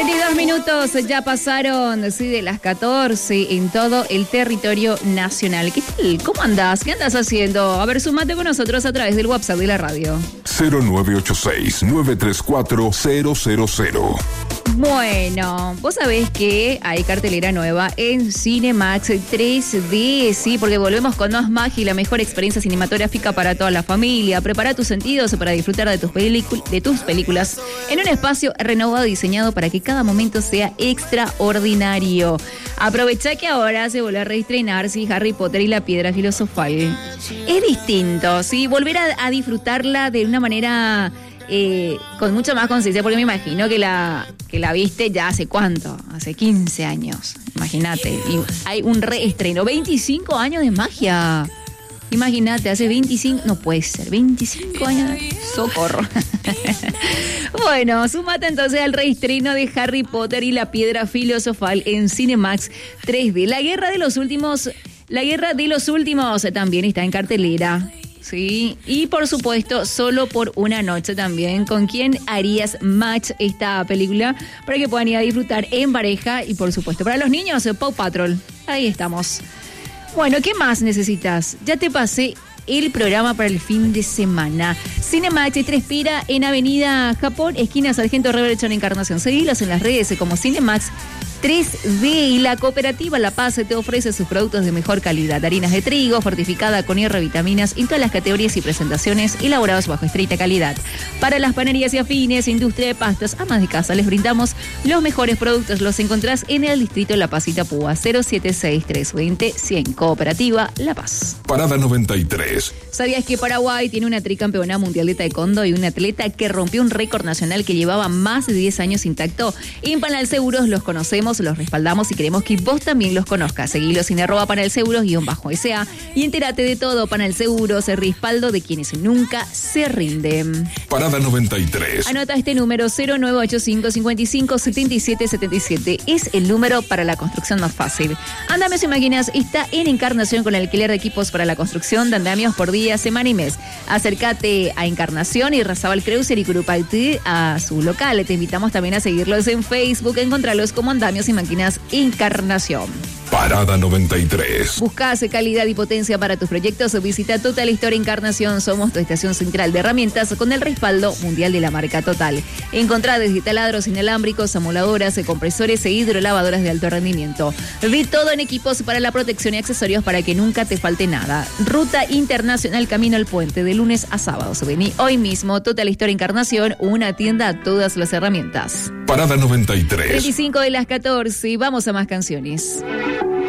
22 minutos ya pasaron, sí, de las 14 en todo el territorio nacional. ¿Qué tal? ¿Cómo andás? ¿Qué andás haciendo? A ver, sumate con nosotros a través del WhatsApp de la radio. 0986-934-000. Bueno, vos sabés que hay cartelera nueva en Cinemax 3D, sí, porque volvemos con más magia y la mejor experiencia cinematográfica para toda la familia. Prepara tus sentidos para disfrutar de tus películas en un espacio renovado y diseñado para que cada momento sea extraordinario. Aprovecha que ahora se vuelve a reestrenar, sí, Harry Potter y la Piedra Filosofal. Es distinto, sí, volver a disfrutarla de una manera con mucha más conciencia, porque me imagino que la viste ya hace ¿cuánto? Hace 15 años, imagínate. Y hay un reestreno, 25 años de magia. Imagínate, hace 25, no puede ser, 25 años, socorro. Bueno, súmate entonces al reestreno de Harry Potter y la Piedra Filosofal en Cinemax 3D. La guerra de los últimos también está en cartelera. Sí, y por supuesto, solo por una noche también. ¿Con quién harías match esta película? Para que puedan ir a disfrutar en pareja y por supuesto para los niños, Paw Patrol. Ahí estamos. Bueno, ¿qué más necesitas? Ya te pasé el programa para el fin de semana. Cinemax te espera en Avenida Japón, esquina Sargento Reverchon en Encarnación. Seguilos en las redes como Cinemax 3D, y la cooperativa La Paz te ofrece sus productos de mejor calidad. Harinas de trigo, fortificada con hierro, vitaminas en todas las categorías y presentaciones, elaborados bajo estricta calidad. Para las panaderías y afines, industria de pastas, amas de casa, les brindamos los mejores productos. Los encontrás en el distrito La Paz Itapúa, 076-320-100. Cooperativa La Paz. Parada 93. ¿Sabías que Paraguay tiene una tricampeona mundial de taekwondo y un atleta que rompió un récord nacional que llevaba más de 10 años intacto? En Panal Seguros los conocemos, los respaldamos y queremos que vos también los conozcas. Seguilos en @panalseguros_SA y entérate de todo. Panal Seguros, el respaldo de quienes nunca se rinden. Parada 93. Anota este número, 0985-55-7777. Es el número para la construcción más fácil. Andamios y Máquinas está en Encarnación con el alquiler de equipos para la construcción de andamios por día, semana y mes. Acércate a Encarnación y Razabal Creuser y Curupaytí a su local. Te invitamos también a seguirlos en Facebook. Encontrarlos como Andamios y Máquinas Encarnación. Parada 93. Buscás calidad y potencia para tus proyectos. Visita Total Store Encarnación. Somos tu estación central de herramientas con el respaldo mundial de la marca Total. Encontrá desde taladros inalámbricos, amoladoras, compresores e hidrolavadoras de alto rendimiento. Vi todo en equipos para la protección y accesorios para que nunca te falte nada. Ruta Internacional Camino al Puente, de lunes a sábados. Vení hoy mismo. Total Store Encarnación, una tienda a todas las herramientas. Parada 93. 35 de las 14. Vamos a más canciones.